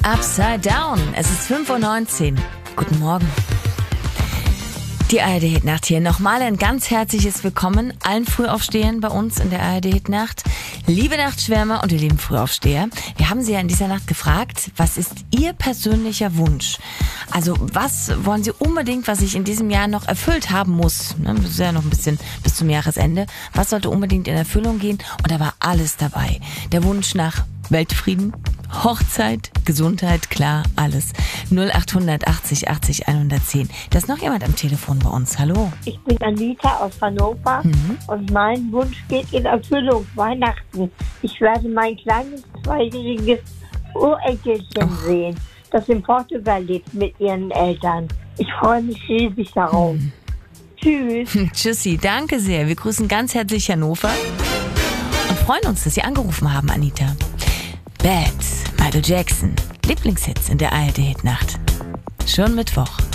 Upside Down. Es ist 5:19 Uhr. Guten Morgen. Die ARD-Hitnacht hier. Nochmal ein ganz herzliches Willkommen allen Frühaufstehern bei uns in der ARD-Hitnacht. Liebe Nachtschwärmer und ihr lieben Frühaufsteher, wir haben Sie ja in dieser Nacht gefragt, was ist Ihr persönlicher Wunsch? Also was wollen Sie unbedingt, was sich in diesem Jahr noch erfüllt haben muss? Das ist ja noch ein bisschen bis zum Jahresende. Was sollte unbedingt in Erfüllung gehen? Und da war alles dabei. Der Wunsch nach Weltfrieden, Hochzeit, Gesundheit, klar, alles. 0800 80 80 110. Da ist noch jemand am Telefon bei uns. Hallo. Ich bin Anita aus Hannover und mein Wunsch geht in Erfüllung. Weihnachten. Ich werde mein kleines, zweijähriges Urenkelchen sehen, das in Portugal lebt mit ihren Eltern. Ich freue mich riesig darauf. Tschüss. Tschüssi, danke sehr. Wir grüßen ganz herzlich Hannover und freuen uns, dass Sie angerufen haben, Anita. Bad, Michael Jackson. Lieblingshits in der ARD-Hitnacht. Schon Mittwoch.